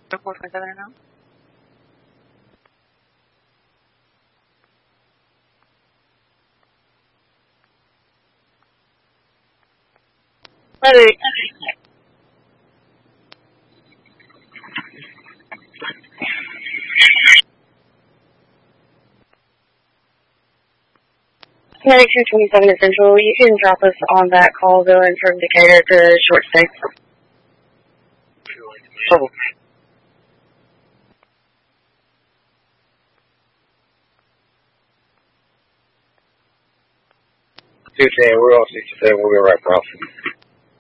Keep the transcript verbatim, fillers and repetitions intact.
four five seven and out. Letty. Medic two twenty-seven Essential, you can drop us on that call going from Decatur to Short Stay. Oh. two ten, we're on sixty-seven, we'll be right across.